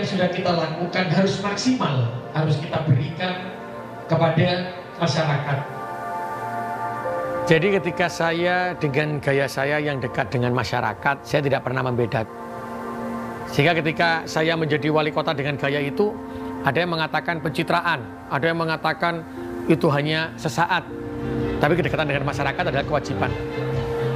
yang sudah kita lakukan harus maksimal, harus kita berikan kepada masyarakat. Jadi ketika saya dengan gaya saya yang dekat dengan masyarakat, saya tidak pernah membedakan. Sehingga ketika saya menjadi wali kota dengan gaya itu, ada yang mengatakan pencitraan, ada yang mengatakan itu hanya sesaat. Tapi kedekatan dengan masyarakat adalah kewajiban.